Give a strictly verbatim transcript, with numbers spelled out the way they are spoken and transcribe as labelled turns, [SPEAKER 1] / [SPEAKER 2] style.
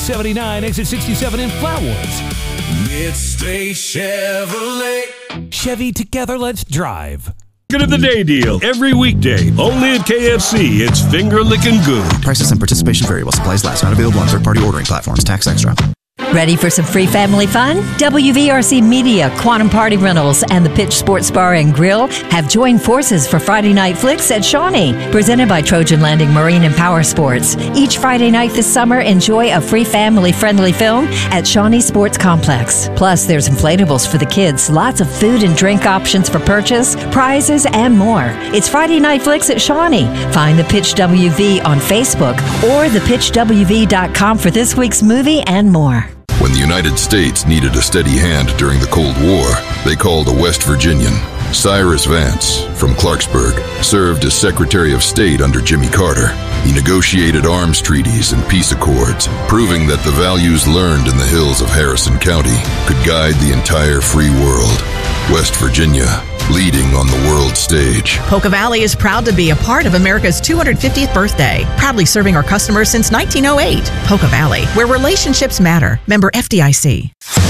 [SPEAKER 1] seventy-nine, exit sixty-seven in Flatwoods.
[SPEAKER 2] Midstate Chevrolet.
[SPEAKER 1] Chevy, together let's drive.
[SPEAKER 3] Good of the day deal. Every weekday. Only at K F C. It's finger licking good.
[SPEAKER 4] Prices and participation vary while supplies last. Not available on third-party ordering platforms. Tax extra.
[SPEAKER 5] Ready for some free family fun? W V R C Media, Quantum Party Rentals, and the Pitch Sports Bar and Grill have joined forces for Friday Night Flicks at Shawnee, presented by Trojan Landing Marine and Power Sports. Each Friday night this summer, enjoy a free family-friendly film at Shawnee Sports Complex. Plus, there's inflatables for the kids, lots of food and drink options for purchase, prizes, and more. It's Friday Night Flicks at Shawnee. Find the Pitch W V on Facebook or the pitch w v dot com for this week's movie and more.
[SPEAKER 6] When the United States needed a steady hand during the Cold War, they called a West Virginian. Cyrus Vance, from Clarksburg, served as Secretary of State under Jimmy Carter. He negotiated arms treaties and peace accords, proving that the values learned in the hills of Harrison County could guide the entire free world. West Virginia, leading on the world stage.
[SPEAKER 7] Polka Valley is proud to be a part of America's two hundred fiftieth birthday, proudly serving our customers since nineteen oh eight. Polka Valley, where relationships matter. Member F D I C.